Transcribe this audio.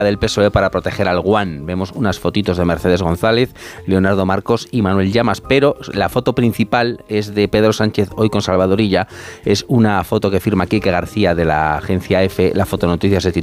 del PSOE para proteger al Guan. Vemos unas fotitos de Mercedes González, Leonardo Marcos y Manuel Llamas, pero la foto principal es de Pedro Sánchez hoy con Salvadorilla. Es una foto que firma Quique García de la agencia EFE. La fotonoticia se titula